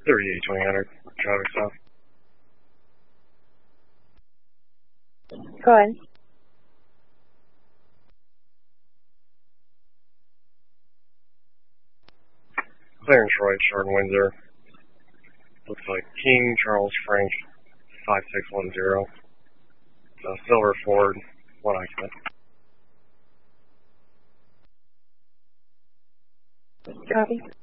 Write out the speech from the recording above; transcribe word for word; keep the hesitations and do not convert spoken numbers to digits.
thirty-eight twenty hundred, traffic stop. Go ahead. Clarence Roy, Short and Windsor. Looks like King Charles Frank, five six one zero. Uh, Silver Ford, one occupant. Copy.